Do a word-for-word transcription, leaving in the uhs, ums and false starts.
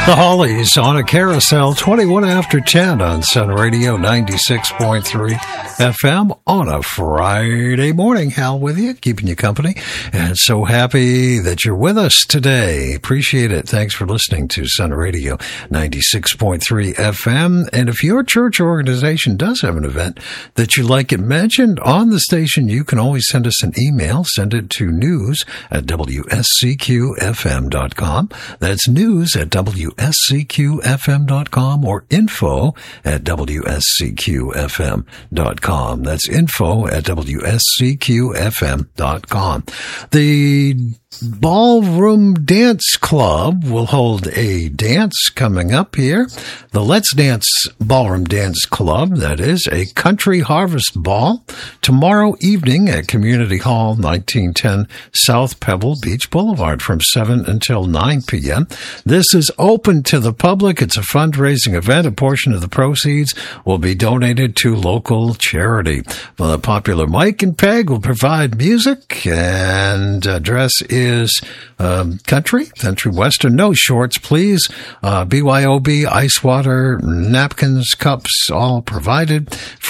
The Hollies on a carousel, twenty-one after ten on Sun Radio ninety-six point three F M on a Friday morning. Hal with you, keeping you company, and so happy that you're with us today. Appreciate it. Thanks for listening to Sun Radio ninety-six point three F M. And if your church or organization does have an event that you'd like it mentioned on the station, you can always send us an email. Send it to news at W S C Q F M dot com. That's news at W S C Q F M dot com or info at W S C Q F M dot com. That's info at W S C Q F M dot com. The Ballroom Dance Club will hold a dance coming up here. The Let's Dance Ballroom Dance Club, that is, a country harvest ball tomorrow evening at Community Hall, nineteen ten South Pebble Beach Boulevard from seven until nine p.m. This is open to the public. It's a fundraising event. A portion of the proceeds will be donated to local charity. Well, the popular Mike and Peg will provide music, and uh, dress is is um, country, country western. No shorts, please. Uh, B Y O B, ice water, napkins, cups, all provided.